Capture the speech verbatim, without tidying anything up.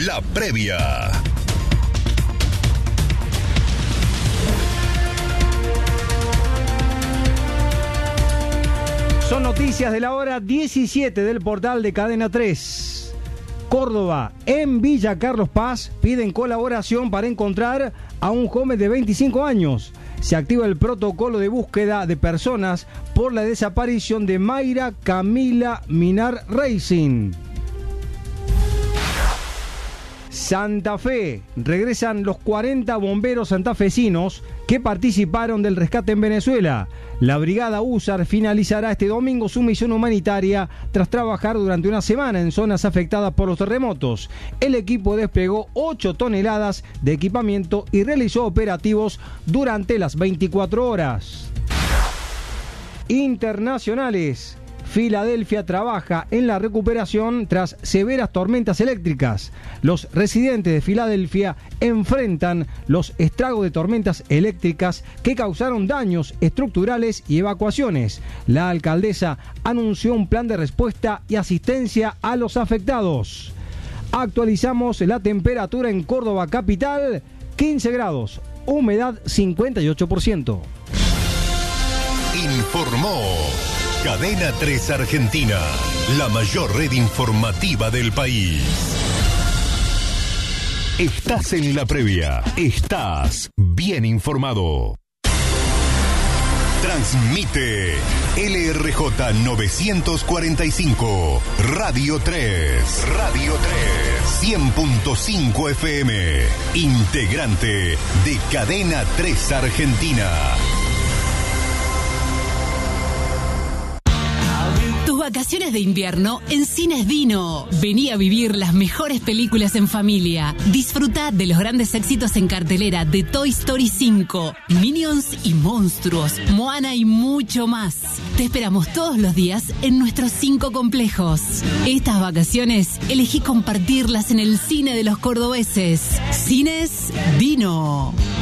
La Previa. Son noticias de la hora diecisiete del portal de Cadena tres. Córdoba, en Villa Carlos Paz, piden colaboración para encontrar a un joven de veinticinco años. Se activa el protocolo de búsqueda de personas por la desaparición de Mayra Camila Minar Racing. Santa Fe, regresan los cuarenta bomberos santafesinos que participaron del rescate en Venezuela. La brigada U S A R finalizará este domingo su misión humanitaria tras trabajar durante una semana en zonas afectadas por los terremotos. El equipo desplegó ocho toneladas de equipamiento y realizó operativos durante las veinticuatro horas. Internacionales. Filadelfia trabaja en la recuperación tras severas tormentas eléctricas. Los residentes de Filadelfia enfrentan los estragos de tormentas eléctricas que causaron daños estructurales y evacuaciones. La alcaldesa anunció un plan de respuesta y asistencia a los afectados. Actualizamos la temperatura en Córdoba capital, quince grados, humedad cincuenta y ocho por ciento. Informó Cadena tres Argentina, la mayor red informativa del país. Estás en La Previa, estás bien informado. Transmite L R J novecientos cuarenta y cinco, Radio tres, Radio tres, cien punto cinco F M, integrante de Cadena tres Argentina. Vacaciones de invierno en Cines Dino. Vení a vivir las mejores películas en familia. Disfruta de los grandes éxitos en cartelera de Toy Story cinco, Minions y Monstruos, Moana y mucho más. Te esperamos todos los días en nuestros cinco complejos. Estas vacaciones elegí compartirlas en el cine de los cordobeses. Cines Dino.